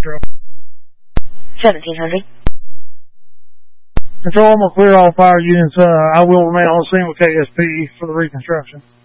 Control. 1700. Control, I'm going to clear all fire units. I will remain on scene with KSP for the reconstruction.